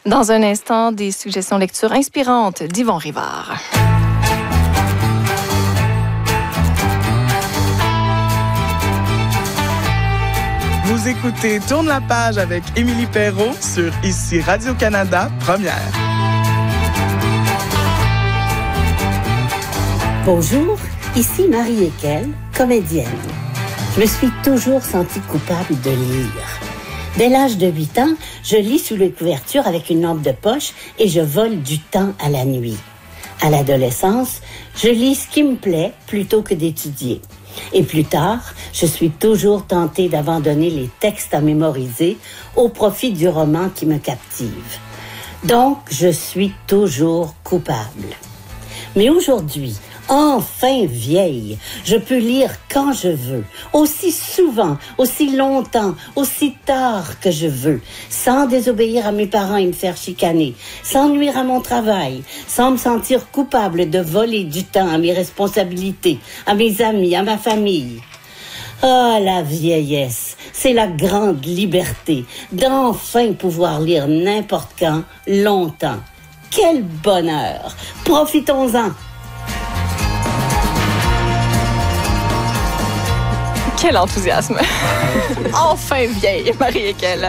Dans un instant, des suggestions lecture inspirantes d'Yvon Rivard. Vous écoutez Tourne la page avec Émilie Perrault sur Ici Radio-Canada, Première. Bonjour, ici Marie Ekel, comédienne. Je me suis toujours sentie coupable de lire. Dès l'âge de 8 ans, je lis sous les couvertures avec une lampe de poche et je vole du temps à la nuit. À l'adolescence, je lis ce qui me plaît plutôt que d'étudier. Et plus tard, je suis toujours tentée d'abandonner les textes à mémoriser au profit du roman qui me captive. Donc, je suis toujours coupable. Mais aujourd'hui, enfin vieille, je peux lire quand je veux, aussi souvent, aussi longtemps, aussi tard que je veux, sans désobéir à mes parents et me faire chicaner, sans nuire à mon travail, sans me sentir coupable de voler du temps à mes responsabilités, à mes amis, à ma famille. Ah, la vieillesse, c'est la grande liberté d'enfin pouvoir lire n'importe quand, longtemps. Quel bonheur! Profitons-en! Quel enthousiasme! Enfin vieille, Marie Ekel.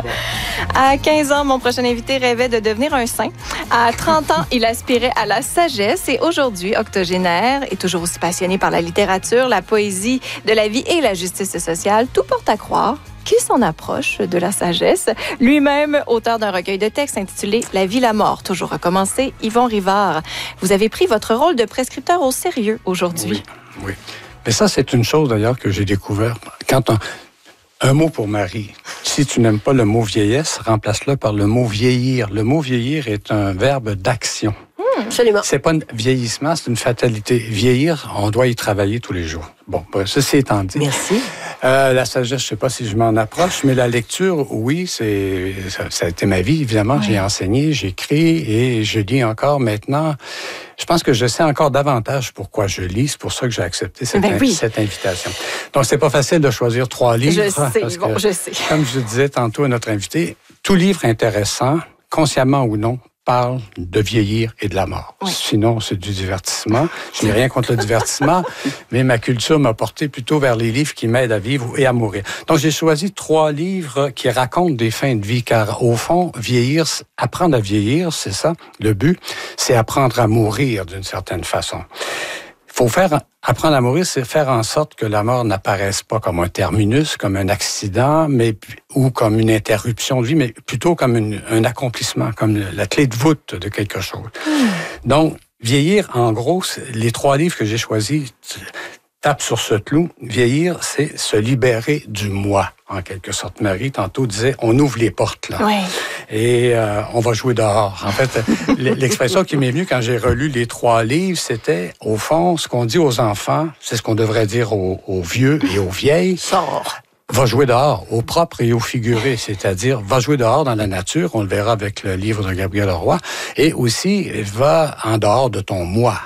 À 15 ans, mon prochain invité rêvait de devenir un saint. À 30 ans, il aspirait à la sagesse. Et aujourd'hui, octogénaire et toujours aussi passionné par la littérature, la poésie de la vie et la justice sociale, tout porte à croire qu'il s'en approche de la sagesse. Lui-même, auteur d'un recueil de textes intitulé « La vie, la mort », toujours recommencé, Yvon Rivard. Vous avez pris votre rôle de prescripteur au sérieux aujourd'hui. Oui. Mais ça, c'est une chose d'ailleurs que j'ai découvert. Quand un mot pour Marie, si tu n'aimes pas le mot vieillesse, remplace-le par le mot vieillir. Le mot vieillir est un verbe d'action. Absolument. C'est pas un vieillissement, c'est une fatalité. Vieillir, on doit y travailler tous les jours. Bon, ceci étant dit. Merci. La sagesse, je sais pas si je m'en approche, mais la lecture, oui, ça a été ma vie, évidemment. Oui. J'ai enseigné, j'écris et je lis encore maintenant. Je pense que je sais encore davantage pourquoi je lis. C'est pour ça que j'ai accepté cette invitation. Donc, c'est pas facile de choisir 3 livres. Je sais. Comme je disais tantôt à notre invité, tout livre intéressant, consciemment ou non, parle de vieillir et de la mort. Oui. Sinon, c'est du divertissement. Je n'ai rien contre le divertissement, mais ma culture m'a porté plutôt vers les livres qui m'aident à vivre et à mourir. Donc, j'ai choisi 3 livres qui racontent des fins de vie, car au fond, vieillir, apprendre à vieillir, c'est ça, le but, c'est apprendre à mourir d'une certaine façon. Apprendre à mourir, c'est faire en sorte que la mort n'apparaisse pas comme un terminus, comme un accident, ou comme une interruption de vie, mais plutôt comme un accomplissement, comme la clé de voûte de quelque chose. Donc, vieillir, en gros, les 3 livres que j'ai choisis tapent sur ce clou. Vieillir, c'est se libérer du moi, en quelque sorte. Marie, tantôt, disait, on ouvre les portes, là. Oui. Et on va jouer dehors. En fait, l'expression qui m'est venue quand j'ai relu les 3 livres, c'était, au fond, ce qu'on dit aux enfants, c'est ce qu'on devrait dire aux vieux et aux vieilles. Sors. Va jouer dehors, au propre et au figuré, c'est-à-dire va jouer dehors dans la nature, on le verra avec le livre de Gabriel Leroy, et aussi va en dehors de ton moi,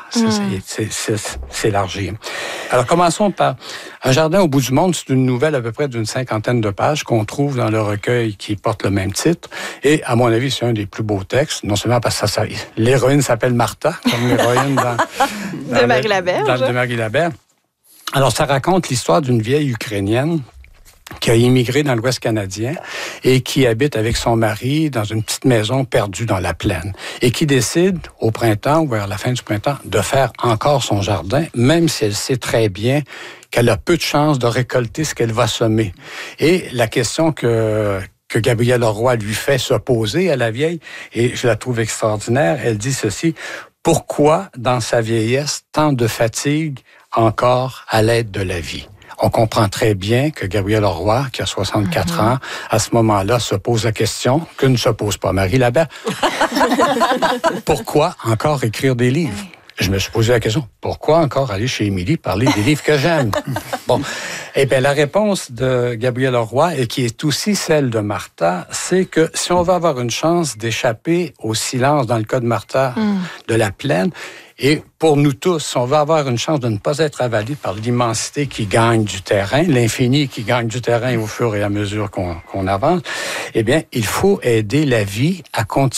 s'élargir. Alors commençons par Un jardin au bout du monde, c'est une nouvelle à peu près d'une 50aine de pages qu'on trouve dans le recueil qui porte le même titre, et à mon avis c'est un des plus beaux textes, non seulement parce que l'héroïne s'appelle Martha, comme l'héroïne de Marie Laberge. De Marie Laberge. Alors ça raconte l'histoire d'une vieille Ukrainienne qui a immigré dans l'Ouest canadien et qui habite avec son mari dans une petite maison perdue dans la plaine et qui décide au printemps ou vers la fin du printemps de faire encore son jardin, même si elle sait très bien qu'elle a peu de chances de récolter ce qu'elle va semer. Et la question que Gabriel Leroy lui fait se poser à la vieille, et je la trouve extraordinaire, elle dit ceci: pourquoi dans sa vieillesse tant de fatigue encore à l'aide de la vie? On comprend très bien que Gabriel Leroy, qui a 64 ans, à ce moment-là, se pose la question que ne se pose pas Marie Laberge. Pourquoi encore écrire des livres? Je me suis posé la question, pourquoi encore aller chez Émilie parler des livres que j'aime? Bon, eh bien, la réponse de Gabriel Leroy, et qui est aussi celle de Martha, c'est que si on veut avoir une chance d'échapper au silence, dans le cas de Martha, de la plaine, et pour nous tous, si on veut avoir une chance de ne pas être avalé par l'immensité qui gagne du terrain, l'infini qui gagne du terrain au fur et à mesure qu'on avance, eh bien, il faut aider la vie à continuer